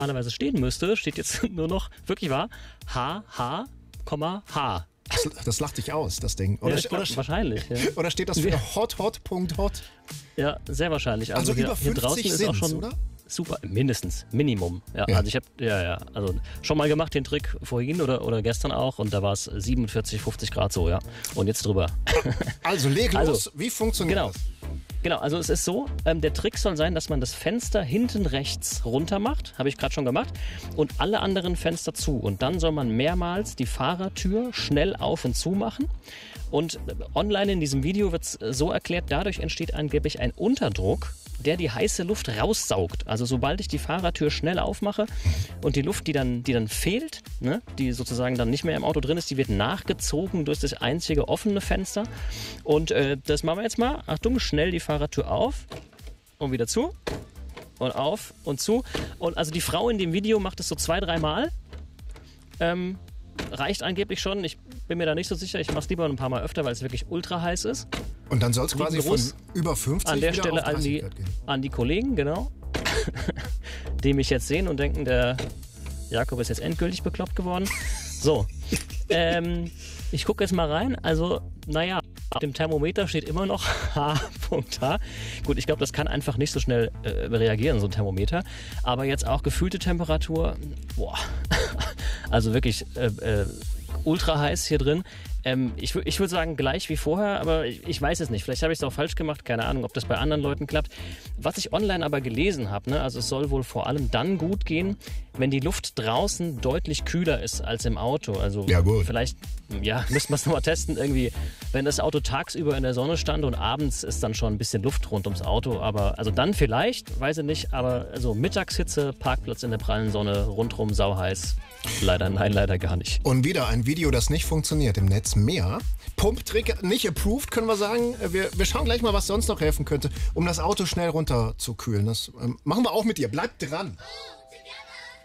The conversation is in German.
normalerweise stehen müsste, steht jetzt nur noch, wirklich wahr, H. Das lacht dich aus, das Ding. Oder, Ja, wahrscheinlich. Ja. Oder steht das für hot.hot? Ja, sehr wahrscheinlich. Also hier, über 50 hier draußen ist auch schon oder? super, mindestens, Minimum. Ja, Ja. Also ich habe also schon mal gemacht den Trick vorhin oder gestern auch und da war es 47, 50 Grad so, ja. Und jetzt drüber. Also leg los, Also, wie funktioniert genau. das? Genau, also es ist so, der Trick soll sein, dass man das Fenster hinten rechts runter macht, habe ich gerade schon gemacht, und alle anderen Fenster zu. Und dann soll man mehrmals die Fahrertür schnell auf und zu machen. Und online in diesem Video wird es so erklärt, dadurch entsteht angeblich ein Unterdruck, der die heiße Luft raussaugt. Also sobald ich die Fahrertür schnell aufmache und die Luft, die dann fehlt, ne, die sozusagen dann nicht mehr im Auto drin ist, die wird nachgezogen durch das einzige offene Fenster. Und das machen wir jetzt mal. Achtung, schnell die Fahrertür auf und wieder zu und auf und zu. Und also die Frau in dem Video macht es so 2-3 Mal. Reicht angeblich schon. Ich bin mir da nicht so sicher. Ich mache es lieber ein paar Mal öfter, weil es wirklich ultra heiß ist. Und dann soll es quasi von über 50 an der wieder Stelle auf 30 Grad gehen. an die Kollegen, genau, die mich jetzt sehen und denken, der Jakob ist jetzt endgültig bekloppt geworden. So, ich gucke jetzt mal rein. Also, naja, auf dem Thermometer steht immer noch H.H. Gut, ich glaube, das kann einfach nicht so schnell reagieren, so ein Thermometer. Aber jetzt auch gefühlte Temperatur, boah, also wirklich ultra heiß hier drin. Ich würde sagen, gleich wie vorher, aber ich weiß es nicht. Vielleicht habe ich es auch falsch gemacht. Keine Ahnung, ob das bei anderen Leuten klappt. Was ich online aber gelesen habe, ne, also es soll wohl vor allem dann gut gehen, wenn die Luft draußen deutlich kühler ist als im Auto. Also ja, gut. Vielleicht, ja, müssten wir es nochmal testen. Irgendwie, wenn das Auto tagsüber in der Sonne stand und abends ist dann schon ein bisschen Luft rund ums Auto. Aber also dann vielleicht, weiß ich nicht. Aber also Mittagshitze, Parkplatz in der prallen Sonne, rundrum sauheiß. Leider nein, leider gar nicht. Und wieder ein Video, das nicht funktioniert im Netz. Mehr. Pumptrick nicht approved, können wir sagen. Wir schauen gleich mal, was sonst noch helfen könnte, um das Auto schnell runter zu kühlen. Das machen wir auch mit dir. Bleibt dran.